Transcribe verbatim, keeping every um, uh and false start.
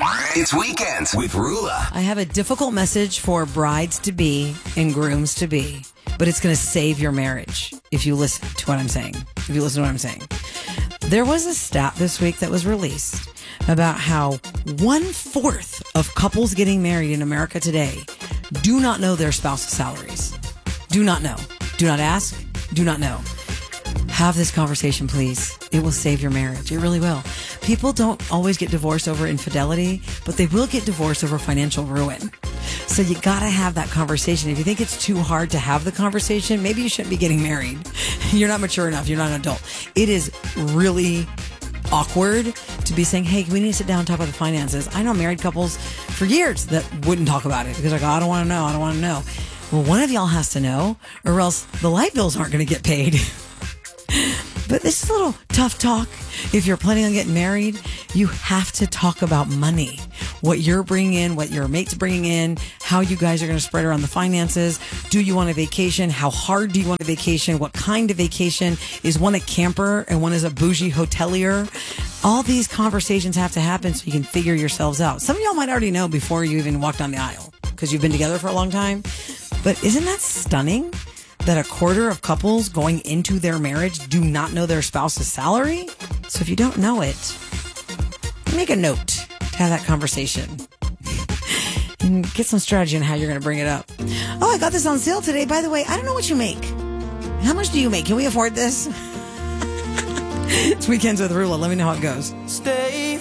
It's Weekends with Rula. I have a difficult message for brides-to-be and grooms-to-be, but it's going to save your marriage if you listen to what I'm saying. If you listen to what I'm saying. There was a stat this week that was released about how one-fourth of couples getting married in America today do not know their spouse's salaries. Do not know. Do not ask. Do not know. Have this conversation, please. It will save your marriage. It really will. People don't always get divorced over infidelity, but they will get divorced over financial ruin. So you got to have that conversation. If you think it's too hard to have the conversation, maybe you shouldn't be getting married. You're not mature enough. You're not an adult. It is really awkward to be saying, hey, we need to sit down and talk about the finances. I know married couples for years that wouldn't talk about it because like, oh, I don't want to know. I don't want to know. Well, one of y'all has to know or else the light bills aren't going to get paid. But this is a little tough talk. If you're planning on getting married, you have to talk about money. What you're bringing in, what your mate's bringing in, how you guys are going to spread around the finances. Do you want a vacation? How hard do you want a vacation? What kind of vacation? Is one a camper and one is a bougie hotelier? All these conversations have to happen so you can figure yourselves out. Some of y'all might already know before you even walk down the aisle because you've been together for a long time. But isn't that stunning? That a quarter of couples going into their marriage do not know their spouse's salary. So if you don't know it, make a note to have that conversation and get some strategy on how you're going to bring it up. Oh, I got this on sale today. By the way, I don't know what you make. How much do you make? Can we afford this? It's Weekends with Rula. Let me know how it goes. Stay